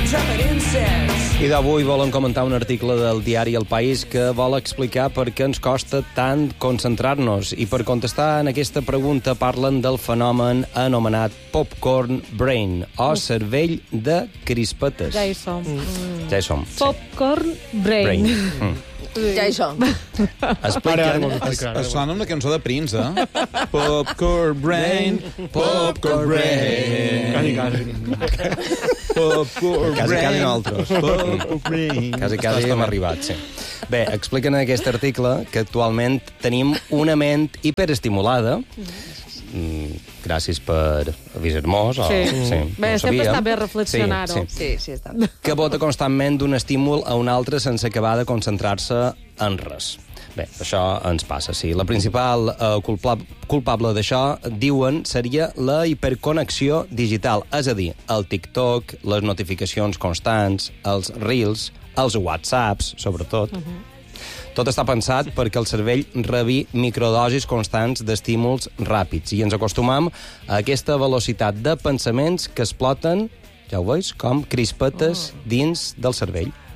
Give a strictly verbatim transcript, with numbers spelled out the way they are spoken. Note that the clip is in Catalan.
I d'avui volen comentar un article del diari El País que vol explicar per què ens costa tant concentrar-nos. I per contestar en aquesta pregunta parlen del fenomen anomenat popcorn brain, o cervell de crispetes. Ja hi som. Mm. Ja hi som. Popcorn brain. brain. Mm. Ja hi som. Expliquen... Es, es sona una cançó de Prince, eh? Popcorn brain, popcorn brain. Quasi, quasi. Popcorn Quasi, brain. quasi nosaltres. Popcorn brain. Quasi, quasi hem arribat, sí. Bé, expliquen en aquest article que actualment tenim una ment hiperestimulada, mm, gràcies per avisar-nos. O... Sí. sí Bé, no sempre sabíem. està bé reflexionar-ho. Sí, sí. Sí, sí, està. Que vota constantment d'un estímul a un altre sense acabar de concentrar-se en res. Bé, això ens passa, sí. La principal eh, culpa culpable d'això, diuen, seria la hiperconnexió digital, és a dir, el TikTok, les notificacions constants, els Reels, els WhatsApps, sobretot. Uh-huh. Tot està pensat perquè el cervell rebi microdosis constants d'estímuls ràpids i ens acostumam a aquesta velocitat de pensaments que exploten, ja ho veus, com crispetes dins del cervell.